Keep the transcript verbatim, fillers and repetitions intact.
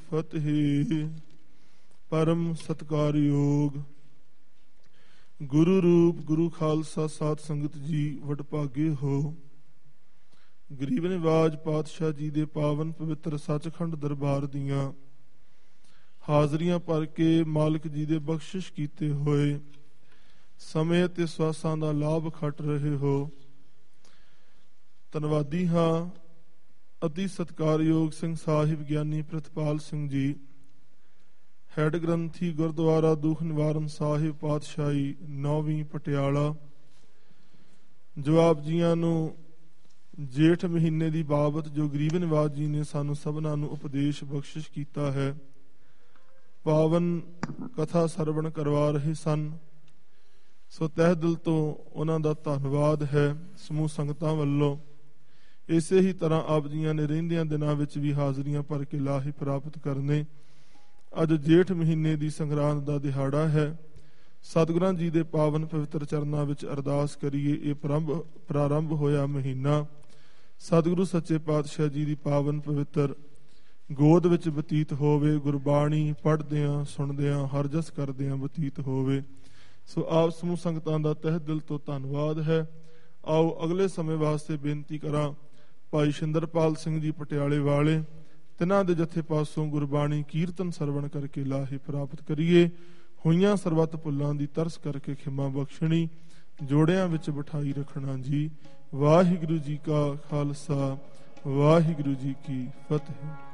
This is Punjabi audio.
ਫਤਿਹ। ਪਰਮ ਸਤਿਕਾਰਯੋਗ ਗੁਰੂ ਰੂਪ ਗੁਰੂ ਖਾਲਸਾ ਸਾਧ ਸੰਗਤ ਜੀ ਵਡਭਾਗੇ ਹੋ। ਗਰੀਬ ਨਿਵਾਜ ਪਾਤਸ਼ਾਹ ਜੀ ਦੇ ਪਾਵਨ ਪਵਿੱਤਰ ਸੱਚਖੰਡ ਦਰਬਾਰ ਦੀਆਂ ਹਾਜ਼ਰੀਆਂ ਭਰ ਕੇ ਮਾਲਕ ਜੀ ਦੇ ਬਖਸ਼ਿਸ਼ ਕੀਤੇ ਹੋਏ ਸਮੇਂ ਅਤੇ ਸਵਾਸਾਂ ਦਾ ਲਾਭ ਖੱਟ ਰਹੇ ਹੋ। ਧੰਨਵਾਦੀ ਹਾਂ ਅਤੀ ਸਤਿਕਾਰਯੋਗ ਸਿੰਘ ਸਾਹਿਬ ਗਿਆਨੀ ਪ੍ਰਿਤਪਾਲ ਸਿੰਘ ਜੀ, ਹੈਡ ਗ੍ਰੰਥੀ ਗੁਰਦੁਆਰਾ ਦੁੱਖ ਨਿਵਾਰਨ ਸਾਹਿਬ ਪਾਤਸ਼ਾਹੀ ਨੌਵੀਂ ਪਟਿਆਲਾ, ਜੋ ਆਪ ਜੀਆਂ ਨੂੰ ਜੇਠ ਮਹੀਨੇ ਦੀ ਬਾਬਤ ਜੋ ਗਰੀਬ ਨਿਵਾਜ ਜੀ ਨੇ ਸਾਨੂੰ ਸਭਨਾਂ ਨੂੰ ਉਪਦੇਸ਼ ਬਖਸ਼ਿਸ਼ ਕੀਤਾ ਹੈ, ਪਾਵਨ ਕਥਾ ਸਰਵਣ ਕਰਵਾ ਰਹੇ ਸਨ। ਸੋ ਤਹਿ ਦਿਲ ਤੋਂ ਉਹਨਾਂ ਦਾ ਧੰਨਵਾਦ ਹੈ ਸਮੂਹ ਸੰਗਤਾਂ ਵੱਲੋਂ। ਇਸੇ ਹੀ ਤਰ੍ਹਾਂ ਆਪ ਜੀਆਂ ਨੇ ਰਹਿੰਦਿਆਂ ਦਿਨਾਂ ਵਿੱਚ ਵੀ ਹਾਜ਼ਰੀਆਂ ਭਰ ਕੇ ਲਾਹੇ ਪ੍ਰਾਪਤ ਕਰਨੇ। ਅੱਜ ਜੇਠ ਮਹੀਨੇ ਦੀ ਸੰਗਰਾਂਦ ਦਾ ਦਿਹਾੜਾ ਹੈ। ਸਤਿਗੁਰਾਂ ਜੀ ਦੇ ਪਾਵਨ ਪਵਿੱਤਰ ਚਰਨਾਂ ਵਿੱਚ ਅਰਦਾਸ ਕਰੀਏ ਇਹ ਪ੍ਰੰਭ ਪ੍ਰਾਰੰਭ ਹੋਇਆ ਮਹੀਨਾ ਸਤਿਗੁਰੂ ਸੱਚੇ ਪਾਤਸ਼ਾਹ ਜੀ ਦੀ ਪਾਵਨ ਪਵਿੱਤਰ ਗੋਦ ਵਿੱਚ ਬਤੀਤ ਹੋਵੇ, ਗੁਰਬਾਣੀ ਪੜ੍ਹਦਿਆਂ ਸੁਣਦਿਆਂ ਹਰ ਜਸ ਕਰਦਿਆਂ ਬਤੀਤ ਹੋਵੇ। ਸੋ ਆਪ ਸਮੂਹ ਸੰਗਤਾਂ ਦਾ ਤਹਿ ਦਿਲ ਤੋਂ ਧੰਨਵਾਦ ਹੈ। ਆਓ ਅਗਲੇ ਸਮੇਂ ਵਾਸਤੇ ਬੇਨਤੀ ਕਰਾਂ ਭਾਈ ਸ਼ਿੰਦਰਪਾਲ ਸਿੰਘ ਜੀ ਪਟਿਆਲੇ ਵਾਲੇ, ਤਿਨਾਂ ਦੇ ਜਥੇ ਪਾਸੋਂ ਗੁਰਬਾਣੀ ਕੀਰਤਨ ਸਰਵਣ ਕਰਕੇ ਲਾਹੇ ਪ੍ਰਾਪਤ ਕਰੀਏ। ਹੋਈਆਂ ਸਰਬੱਤ ਭੁੱਲਾਂ ਦੀ ਤਰਸ ਕਰਕੇ ਖਿਮਾ ਬਖਸ਼ਣੀ, ਜੋੜਿਆਂ ਵਿੱਚ ਬਿਠਾਈ ਰੱਖਣਾ ਜੀ। ਵਾਹਿਗੁਰੂ ਜੀ ਕਾ ਖਾਲਸਾ, ਵਾਹਿਗੁਰੂ ਜੀ ਕੀ ਫਤਿਹ।